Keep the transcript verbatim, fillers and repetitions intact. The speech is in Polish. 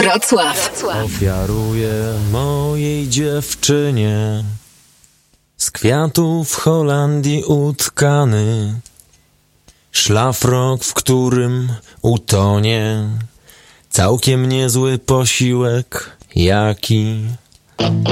Wrocław. Ofiaruję mojej dziewczynie z kwiatów Holandii utkany szlafrok, w którym utonie całkiem niezły posiłek, jaki